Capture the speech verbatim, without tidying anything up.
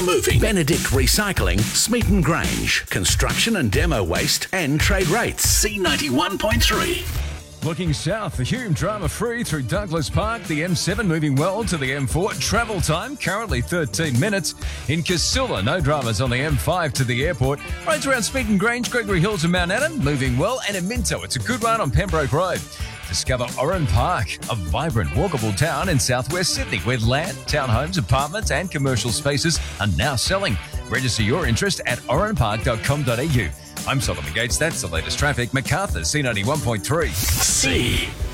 Moving. Benedict Recycling, Smeaton Grange. Construction and demo waste and trade rates. C ninety-one point three. Looking south, the Hume drama-free through Douglas Park, the M seven moving well to the M four. Travel time, currently thirteen minutes. In Casilla, no dramas on the M five to the airport. Roads around Smeaton Grange, Gregory Hills and Mount Adam, moving well. And in Minto, it's a good run on Pembroke Road. Discover Oran Park, a vibrant, walkable town in southwest Sydney where land, townhomes, apartments and commercial spaces are now selling. Register your interest at oran park dot com dot a u. I'm Solomon Gates. That's the latest traffic. Macarthur, C ninety-one point three. C.